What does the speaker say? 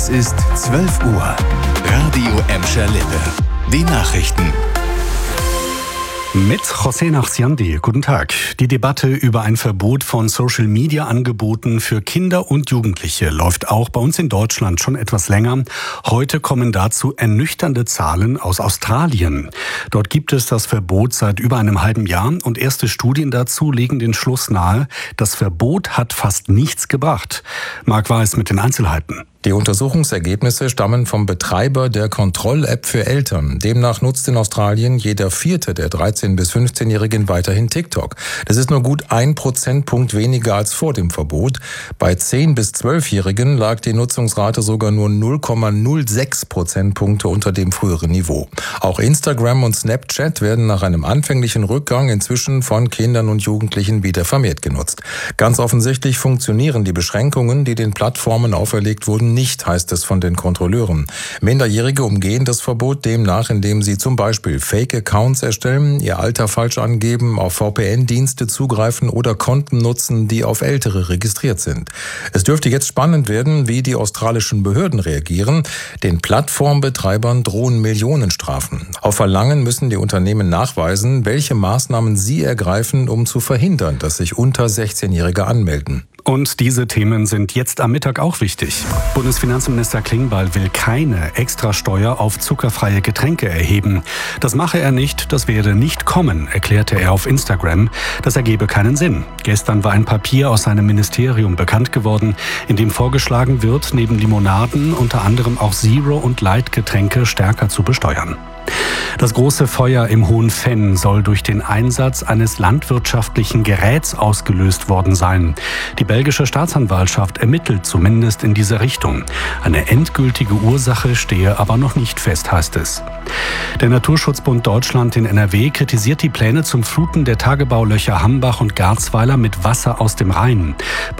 Es ist 12 Uhr. Radio Emscher Lippe. Die Nachrichten. Mit José Nachsiandi. Guten Tag. Die Debatte über ein Verbot von Social-Media-Angeboten für Kinder und Jugendliche läuft auch bei uns in Deutschland schon etwas länger. Heute kommen dazu ernüchternde Zahlen aus Australien. Dort gibt es das Verbot seit über einem halben Jahr und erste Studien dazu legen den Schluss nahe, das Verbot hat fast nichts gebracht. Marc Weiß mit den Einzelheiten. Die Untersuchungsergebnisse stammen vom Betreiber der Kontroll-App für Eltern. Demnach nutzt in Australien jeder Vierte der 13- bis 15-Jährigen weiterhin TikTok. Das ist nur gut 1 Prozentpunkt weniger als vor dem Verbot. Bei 10- bis 12-Jährigen lag die Nutzungsrate sogar nur 0,06 Prozentpunkte unter dem früheren Niveau. Auch Instagram und Snapchat werden nach einem anfänglichen Rückgang inzwischen von Kindern und Jugendlichen wieder vermehrt genutzt. Ganz offensichtlich funktionieren die Beschränkungen, die den Plattformen auferlegt wurden, nicht, heißt es von den Kontrolleuren. Minderjährige umgehen das Verbot demnach, indem sie zum Beispiel Fake-Accounts erstellen, ihr Alter falsch angeben, auf VPN-Dienste zugreifen oder Konten nutzen, die auf Ältere registriert sind. Es dürfte jetzt spannend werden, wie die australischen Behörden reagieren. Den Plattformbetreibern drohen Millionenstrafen. Auf Verlangen müssen die Unternehmen nachweisen, welche Maßnahmen sie ergreifen, um zu verhindern, dass sich unter 16-Jährige anmelden. Und diese Themen sind jetzt am Mittag auch wichtig. Bundesfinanzminister Klingbeil will keine Extrasteuer auf zuckerfreie Getränke erheben. Das mache er nicht, das werde nicht kommen, erklärte er auf Instagram. Das ergebe keinen Sinn. Gestern war ein Papier aus seinem Ministerium bekannt geworden, in dem vorgeschlagen wird, neben Limonaden unter anderem auch Zero- und Light-Getränke stärker zu besteuern. Das große Feuer im Hohen Venn soll durch den Einsatz eines landwirtschaftlichen Geräts ausgelöst worden sein. Die belgische Staatsanwaltschaft ermittelt zumindest in diese Richtung. Eine endgültige Ursache stehe aber noch nicht fest, heißt es. Der Naturschutzbund Deutschland in NRW kritisiert die Pläne zum Fluten der Tagebaulöcher Hambach und Garzweiler mit Wasser aus dem Rhein.